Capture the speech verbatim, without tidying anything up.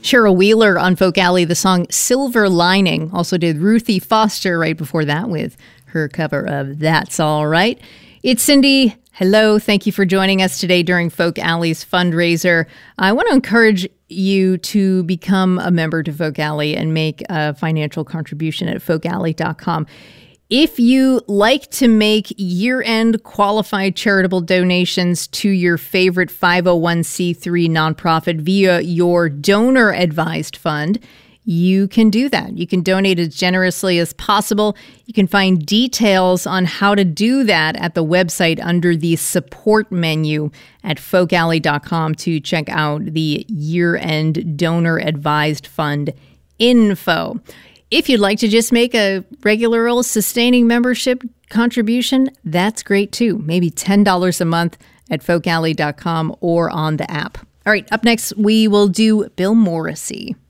Cheryl Wheeler on Folk Alley, the song Silver Lining. Also did Ruthie Foster right before that with her cover of That's All Right. It's Cindy. Hello. Thank you for joining us today during Folk Alley's fundraiser. I want to encourage you to become a member to Folk Alley and make a financial contribution at folk alley dot com. If you like to make year-end qualified charitable donations to your favorite five oh one c three nonprofit via your donor-advised fund, you can do that. You can donate as generously as possible. You can find details on how to do that at the website under the support menu at folk alley dot com to check out the year-end donor-advised fund info. If you'd like to just make a regular old sustaining membership contribution, that's great too. Maybe ten dollars a month at folk alley dot com or on the app. All right, up next, we will do Bill Morrissey.